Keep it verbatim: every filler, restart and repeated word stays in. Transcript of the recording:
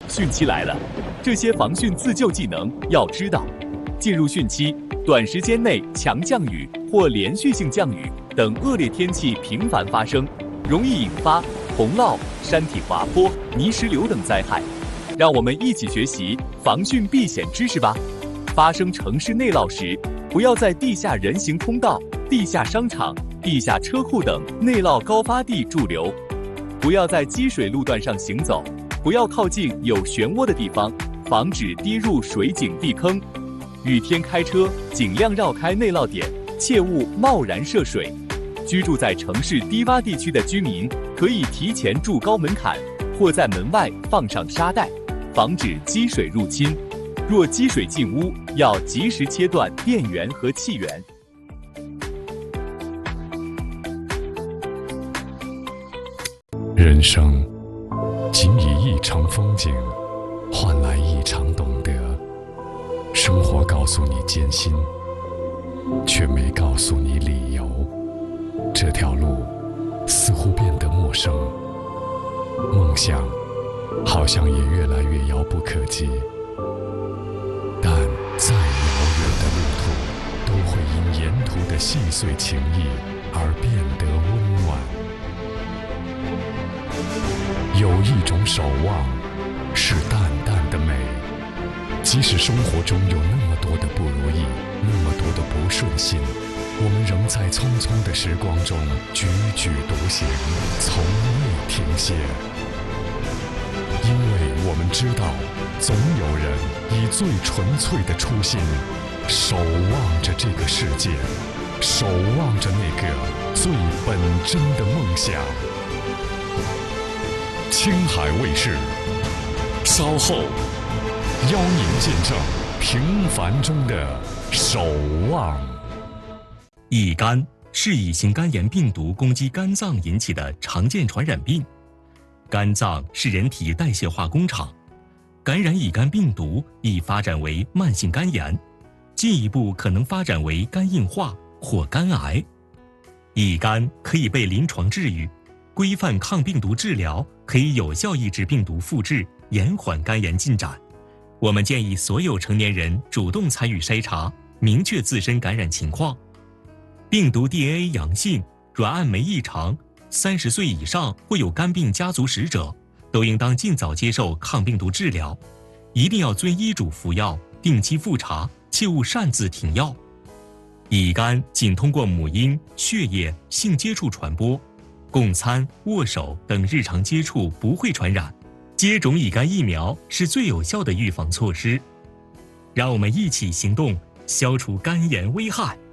汛期来了，这些防汛自救技能要知道。进入汛期，短时间内强降雨或连续性降雨等恶劣天气频繁发生，容易引发洪涝、山体滑坡、泥石流等灾害。让我们一起学习防汛避险知识吧。发生城市内涝时，不要在地下人行通道、地下商场、地下车库等内涝高发地驻留，不要在积水路段上行走，不要靠近有漩涡的地方，防止跌入水井地坑。雨天开车尽量绕开内涝点，切勿贸然涉水。居住在城市低洼地区的居民可以提前筑高门槛，或在门外放上沙袋，防止积水入侵。若积水进屋，要及时切断电源和气源。 人生仅以一场风景换来一场懂得。生活告诉你艰辛，却没告诉你理由。这条路似乎变得陌生，梦想好像也越来越遥不可及。但再遥远的路途，都会因沿途的细碎情谊而变得温暖。有一种守望，是淡淡的美。即使生活中有那么多的不如意，那么多的不顺心，我们仍在匆匆的时光中踽踽独行，从未停歇。因为我们知道，总有人以最纯粹的初心，守望着这个世界，守望着那个最本真的梦想。青海卫视，稍后邀您见证平凡中的守望。 乙肝是乙型肝炎病毒攻击肝脏引起的常见传染病。肝脏是人体代谢化工厂，感染乙肝病毒易发展为慢性肝炎，进一步可能发展为肝硬化或肝癌。乙肝可以被临床治愈，规范抗病毒治疗可以有效抑制病毒复制，延缓肝炎进展。我们建议所有成年人主动参与筛查，明确自身感染情况。病毒 D N A 阳性、软氨酶异常、三十岁以上或有肝病家族史者，都应当尽早接受抗病毒治疗，一定要遵医嘱服药，定期复查，切勿擅自停药。乙肝仅通过母婴、血液、性接触传播，共餐、握手等日常接触不会传染。接种乙肝疫苗是最有效的预防措施。让我们一起行动，消除肝炎危害。